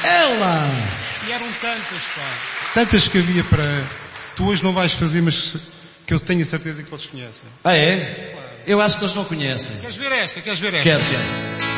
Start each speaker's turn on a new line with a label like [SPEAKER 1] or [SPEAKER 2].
[SPEAKER 1] Ela!
[SPEAKER 2] E eram tantas, pá.
[SPEAKER 3] Tantas que havia para... Tu hoje não vais fazer, mas que eu tenho a certeza que todos conhecem.
[SPEAKER 1] Ah, é? Eu acho que eles não conhecem.
[SPEAKER 2] Queres ver esta?
[SPEAKER 1] Quero.